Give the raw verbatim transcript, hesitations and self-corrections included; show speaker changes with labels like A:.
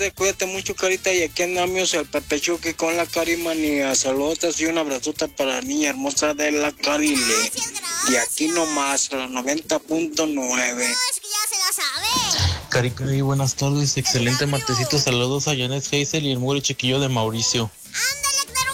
A: Cuídate mucho, Carita, y aquí andamos el Pepe Chucky con la Carimanía. Saludos y un abrazota para la niña hermosa de la Carile.
B: Gracias, gracias.
A: Y aquí nomás, a los noventa punto nueve.
B: No, es que ya se la sabe.
C: Cari, Cari, buenas tardes. Excelente martesito. Saludos a Janet Hazel y el mugre chiquillo de Mauricio.
B: Anda.